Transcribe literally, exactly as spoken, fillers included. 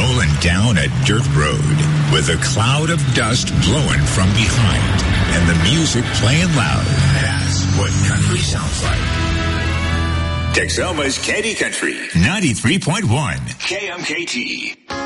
rolling down a dirt road with a cloud of dust blowing from behind and the music playing loud. That's what country sounds like. Texoma's Candy Country, ninety-three point one K M K T.